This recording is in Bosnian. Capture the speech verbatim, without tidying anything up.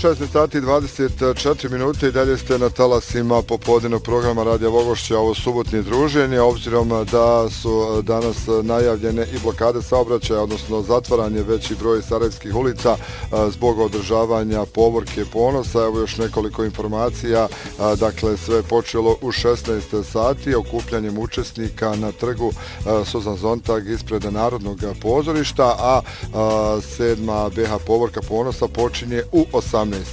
šesnaest sati i dvadeset četiri minute i dalje ste na talasima popodnevnog programa Radija Vogošća, ovo subotnje druženje, obzirom da su danas najavljene i blokade saobraćaja, odnosno zatvaranje veći broj sarajevskih ulica zbog održavanja povorke ponosa. Evo još nekoliko informacija, dakle sve je počelo u šesnaest sati okupljanjem učesnika na trgu Suzan Zontag ispred Narodnog pozorišta, a sedma be ha povorka ponosa počinje u osamnaest